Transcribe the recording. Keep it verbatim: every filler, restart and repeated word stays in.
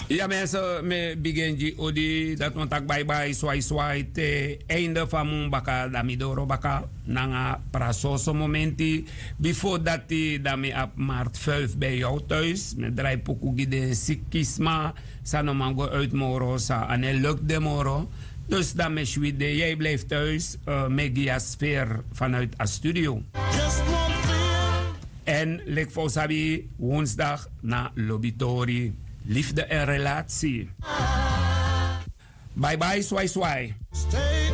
Ja, mensen, me beginji odi dat want tak bye bye swai swai te einde van mun baka damidoro baka nanga prasoso momenti. Before dat die dami op maart vijf bij jou thuis. Met draai pokoe de sikisma. Sa mango uit moro sa ane luk de moro. Dus dan met de jij blijft thuis. Uh, media sfeer vanuit a studio. En lek voor sabi woensdag na Lobitori. Liefde en relatie. Bye bye, swai swai.